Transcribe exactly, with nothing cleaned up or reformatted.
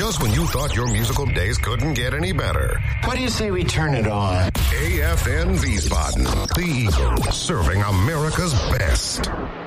just when you thought your musical days couldn't get any better. What do you say we turn it on? A F N Wiesbaden, the Eagle, serving America's best.